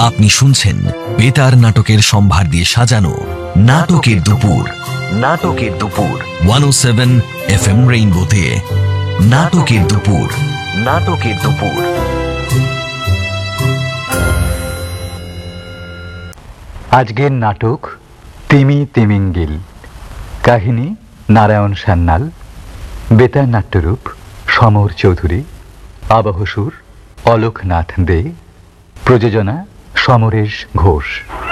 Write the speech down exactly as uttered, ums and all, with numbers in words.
আপনি শুনছেন বেতার নাটকের সম্ভার দিয়ে সাজানো নাটকের দুপুর। নাটকের দুপুর ওয়ান ও সেভেন এফ এম রেইনবোতে। নাটকের দুপুর। নাটকের দুপুর। আজকের নাটক তিমি তিমিঙ্গিল। কাহিনী নারায়ণ সান্যাল। বেতার নাট্যরূপ সমর চৌধুরী। আবহ সুর অলোকনাথ দে। প্রযোজনা সমরেশ ঘোষ।